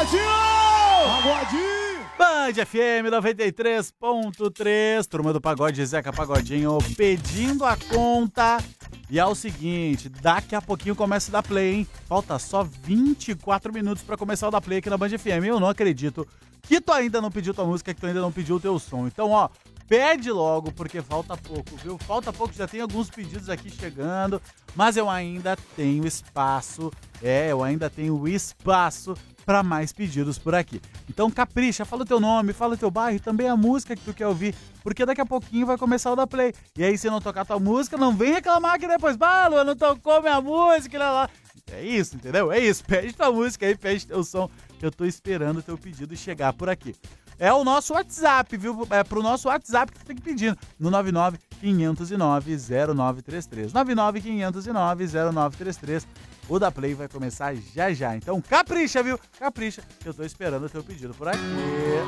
Pagodinho! Band FM 93.3, turma do Pagode, Zeca Pagodinho pedindo a conta. E é o seguinte, daqui a pouquinho começa a dar play, hein? Falta só 24 minutos pra começar o dar play aqui na Band FM. Eu não acredito que tu ainda não pediu tua música, que tu ainda não pediu o teu som. Então, ó, pede logo, porque falta pouco, viu? Falta pouco, já tem alguns pedidos aqui chegando, mas eu ainda tenho espaço, eu ainda tenho espaço para mais pedidos por aqui. Então capricha, fala o teu nome, fala o teu bairro e também a música que tu quer ouvir, porque daqui a pouquinho vai começar o da play. E aí se não tocar tua música, não vem reclamar que depois, Luan, não tocou minha música, lá. É isso, entendeu? É isso, pede tua música aí, pede teu som, que eu tô esperando o teu pedido chegar por aqui. É o nosso WhatsApp, viu? É pro nosso WhatsApp que tu tem que pedir, no 995090933. 995090933. O da Play vai começar já já. Então capricha, viu? Capricha, que eu tô esperando o teu pedido por aqui.